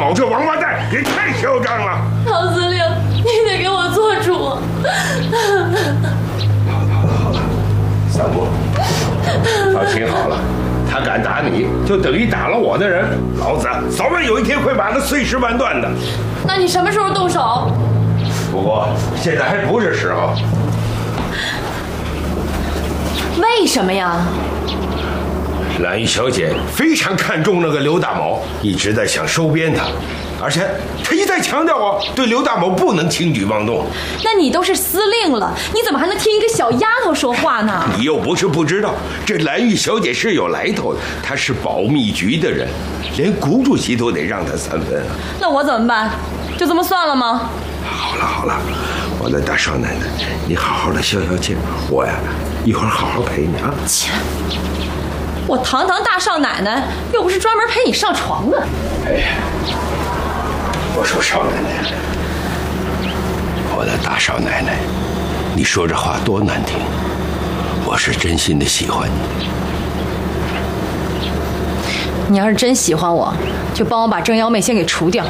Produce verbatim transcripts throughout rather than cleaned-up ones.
某这王八蛋也太嚣张了！ 老司令，你得给我做主。 好了好了好了，三姑，放心好了，他敢打你，就等于打了我的人。老子早晚有一天会把他碎尸万段的。 那你什么时候动手？ 不过现在还不是时候。 为什么呀？ 蓝玉小姐非常看重那个刘大某，一直在想收编他，而且她一再强调啊，对刘大某不能轻举妄动。 那你都是司令了，你怎么还能听一个小丫头说话呢？ 你又不是不知道，这蓝玉小姐是有来头的，她是保密局的人，连谷主席都得让她三分啊。 那我怎么办？就这么算了吗？ 好了好了，我的大少奶奶，你好好的消消气，我呀一会儿好好陪你啊。 切！我堂堂大少奶奶，又不是专门陪你上床的。 哎呀，我说少奶奶，我的大少奶奶，你说这话多难听，我是真心的喜欢你。 你要是真喜欢我，就帮我把郑幺妹先给除掉。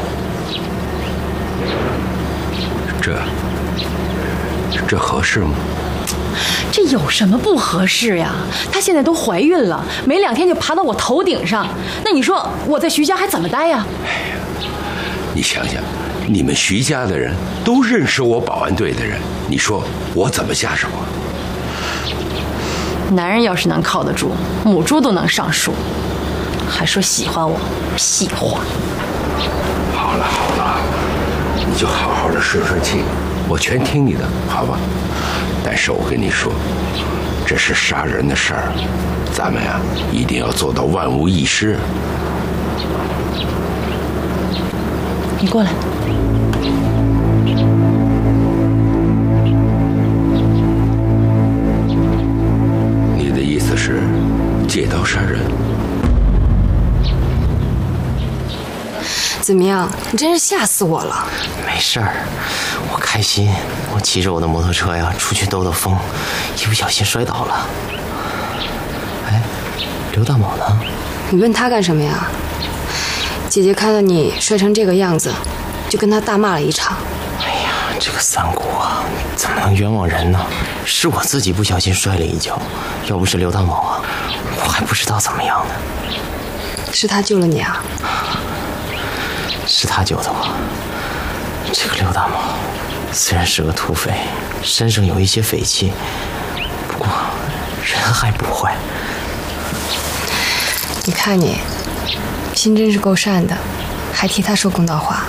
这这合适吗？ 这有什么不合适呀？她现在都怀孕了，没两天就爬到我头顶上，那你说我在徐家还怎么待呀？ 哎呀，你想想，你们徐家的人都认识我保安队的人，你说我怎么下手啊？ 男人要是能靠得住，母猪都能上树，还说喜欢我，屁话！ 好了好了，你就好好的顺顺气，我全听你的，好吧？但是我跟你说，这是杀人的事儿，咱们呀一定要做到万无一失。 你过来。 你的意思是借刀杀人？ 怎么样？你真是吓死我了！ 没事儿，我开心。我骑着我的摩托车呀，出去兜兜风，一不小心摔倒了。哎，刘大某呢？ 你问他干什么呀？姐姐看到你摔成这个样子，就跟他大骂了一场。 哎呀，这个三姑啊，怎么能冤枉人呢？是我自己不小心摔了一跤，要不是刘大某啊，我还不知道怎么样呢。 是他救了你啊？ 是他救的我。这个刘大某虽然是个土匪，身上有一些匪气，不过人还不坏。 你看你，心真是够善的，还替他说公道话。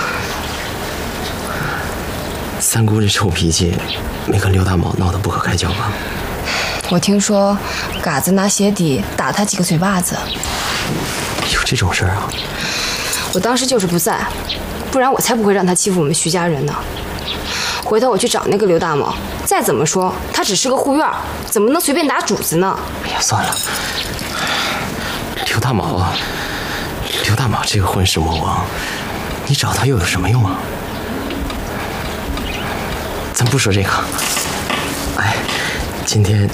三姑这臭脾气，没跟刘大某闹得不可开交吧？ 我听说嘎子拿鞋底打他几个嘴巴子。 有这种事儿啊？ 我当时就是不在，不然我才不会让他欺负我们徐家人呢。回头我去找那个刘大某，再怎么说他只是个护院，怎么能随便打主子呢？ 哎呀，算了，刘大某，刘大某这个混世魔王，你找他又有什么用啊？咱不说这个。哎，今天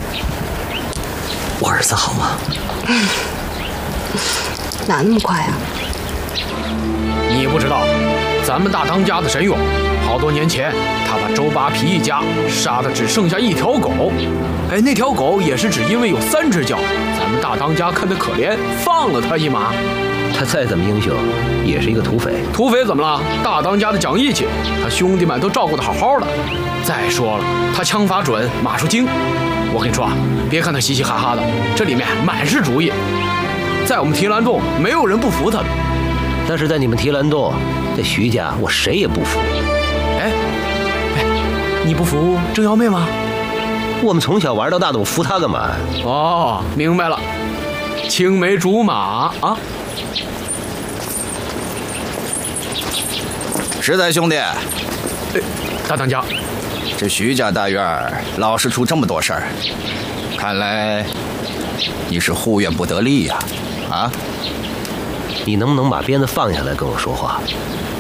我儿子好吗？ 嗯，哪那么快啊？ 你不知道，咱们大当家的神勇，好多年前他把周扒皮一家杀的只剩下一条狗。哎，那条狗也是只因为有三只脚，咱们大当家看得可怜，放了他一马。 他再怎么英雄，也是一个土匪。 土匪怎么了？大当家的讲义气，他兄弟们都照顾得好好的。再说了，他枪法准，马术精。我跟你说啊，别看他嘻嘻哈哈的，这里面满是主意。在我们提篮洞，没有人不服他的。 但是在你们提篮洞，在徐家，我谁也不服。 哎，哎，你不服郑瑶妹吗？ 我们从小玩到大的，我服她干嘛？ 哦，明白了，青梅竹马啊！ 实在兄弟，哎， 大当家， 这徐家大院老是出这么多事儿，看来你是护院不得力呀！啊， 你能不能把鞭子放下来跟我说话？